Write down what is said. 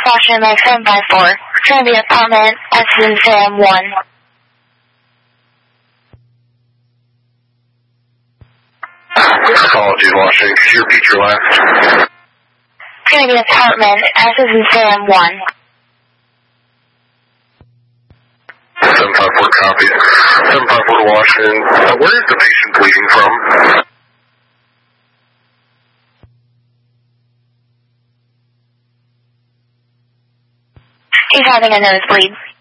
Washington Lake 754. Trinity Apartment, SSM 1. Apologies, Washington. Could you repeat your last? Trinity Apartment, SSM 1. 754 copy. 754 to Washington. Where is the patient bleeding from? He's having a nosebleed.